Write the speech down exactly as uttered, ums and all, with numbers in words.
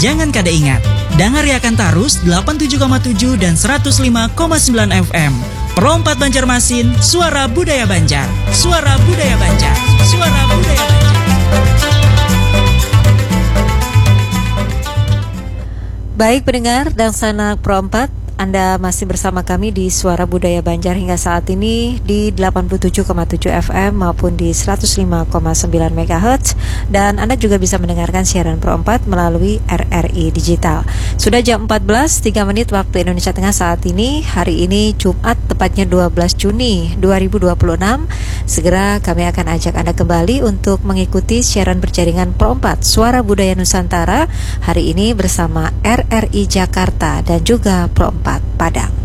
Jangan kada ingat, dangariakan tarus delapan puluh tujuh koma tujuh dan seratus lima koma sembilan F M. Pro empat Banjarmasin, suara budaya Banjar. Suara budaya Banjar. Suara budaya Banjar. Baik pendengar dan sanak Pro empat, Anda masih bersama kami di Suara Budaya Banjar hingga saat ini di delapan puluh tujuh koma tujuh F M maupun di seratus lima koma sembilan MHz, dan Anda juga bisa mendengarkan siaran Pro empat melalui R R I Digital. Sudah jam empat belas tiga menit waktu Indonesia Tengah saat ini. Hari ini Jumat, tepatnya dua belas Juni dua ribu dua puluh enam. Segera kami akan ajak Anda kembali untuk mengikuti siaran berjaringan Pro empat Suara Budaya Nusantara hari ini bersama R R I Jakarta dan juga Pro empat Padang.